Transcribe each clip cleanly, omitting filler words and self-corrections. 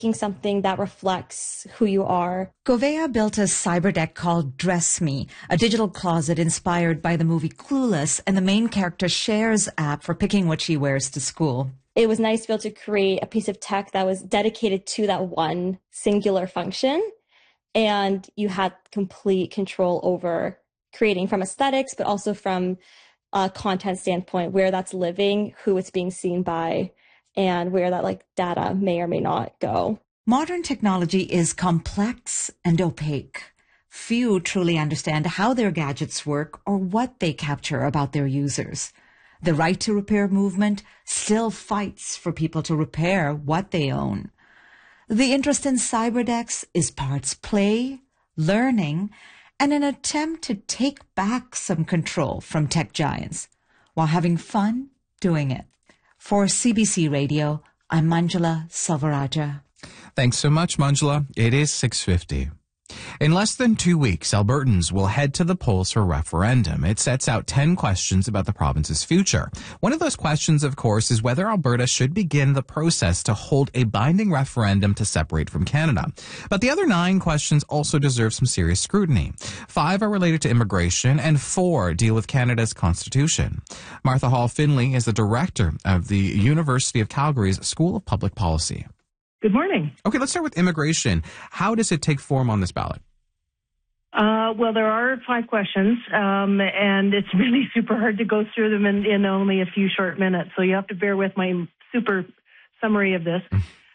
something that reflects who you are. Govea built a cyber deck called Dress Me, a digital closet inspired by the movie Clueless and the main character Cher's app for picking what she wears to school. It was nice to be able to create a piece of tech that was dedicated to that one singular function. And you had complete control over creating from aesthetics, but also from a content standpoint, where that's living, who it's being seen by, and where that like data may or may not go. Modern technology is complex and opaque. Few truly understand how their gadgets work or what they capture about their users. The right to repair movement still fights for people to repair what they own. The interest in cyberdecks is parts play, learning, and an attempt to take back some control from tech giants while having fun doing it. For CBC Radio, I'm Manjula Selvarajah. Thanks so much, Manjula. It is 6:50. In less than 2 weeks, Albertans will head to the polls for a referendum. It sets out 10 questions about the province's future. One of those questions, of course, is whether Alberta should begin the process to hold a binding referendum to separate from Canada. But the other 9 questions also deserve some serious scrutiny. 5 are related to immigration and 4 deal with Canada's constitution. Martha Hall Finley is the director of the University of Calgary's School of Public Policy. Good morning. Okay, let's start with immigration. How does it take form on this ballot? Well, there are 5 questions, and it's really super hard to go through them in only a few short minutes. So you have to bear with my super summary of this.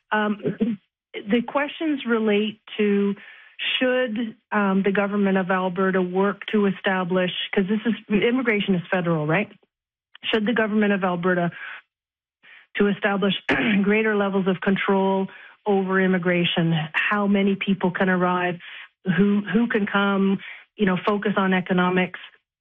The questions relate to should the government of Alberta work to establish, because immigration is federal, right? Should the government of Alberta to establish greater levels of control over immigration, how many people can arrive, who can come, focus on economics.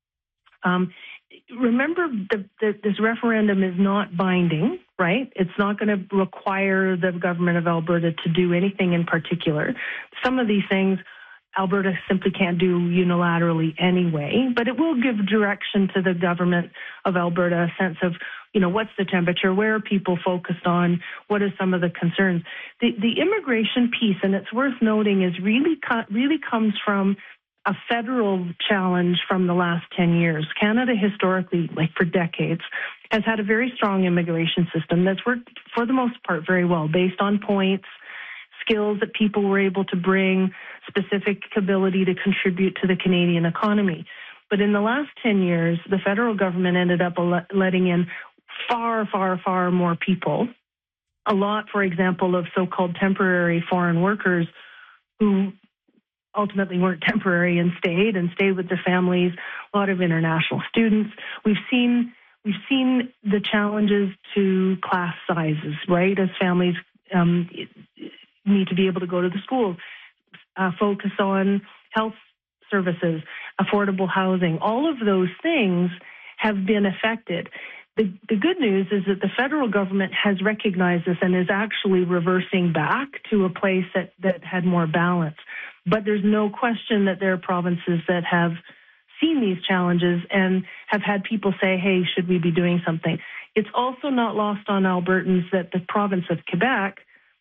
Remember that this referendum is not binding, right? It's not going to require the government of Alberta to do anything in particular. Some of these things Alberta simply can't do unilaterally anyway, but it will give direction to the government of Alberta, a sense of, what's the temperature, where are people focused on, what are some of the concerns. The immigration piece, and it's worth noting, is really comes from a federal challenge from the last 10 years. Canada historically, for decades, has had a very strong immigration system that's worked, for the most part, very well, based on points, skills that people were able to bring, specific ability to contribute to the Canadian economy. But in the last 10 years, the federal government ended up letting in far, far, far more people. A lot, for example, of so-called temporary foreign workers who ultimately weren't temporary and stayed with their families, a lot of international students. We've seen the challenges to class sizes, right, as families need to be able to go to the schools, focus on health services, affordable housing. All of those things have been affected. The good news is that the federal government has recognized this and is actually reversing back to a place that had more balance. But there's no question that there are provinces that have seen these challenges and have had people say, hey, should we be doing something? It's also not lost on Albertans that the province of Quebec,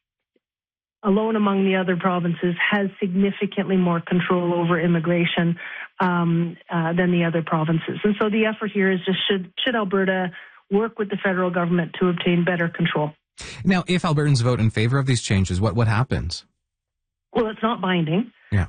alone among the other provinces, has significantly more control over immigration than the other provinces. And so the effort here is just should Alberta work with the federal government to obtain better control? Now, if Albertans vote in favor of these changes, what happens? Well, it's not binding. Yeah.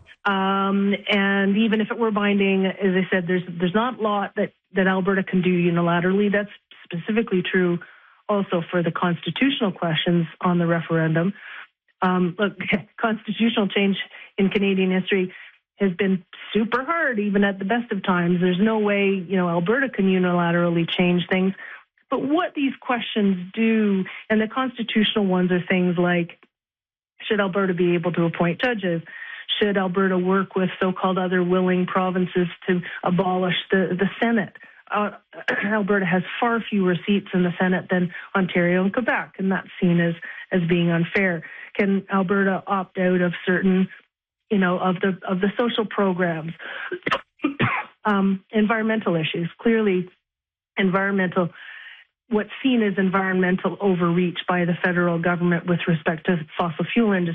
And even if it were binding, as I said, there's not a lot that Alberta can do unilaterally. That's specifically true also for the constitutional questions on the referendum. Look, constitutional change in Canadian history has been super hard, even at the best of times. There's no way, Alberta can unilaterally change things. But what these questions do, and the constitutional ones, are things like, should Alberta be able to appoint judges? Should Alberta work with so-called other willing provinces to abolish the Senate? Alberta has far fewer seats in the Senate than Ontario and Quebec, and that's seen as being unfair. Can Alberta opt out of certain, of the social programs? Environmental issues. Clearly, environmental what's seen as environmental overreach by the federal government with respect to fossil fuel industry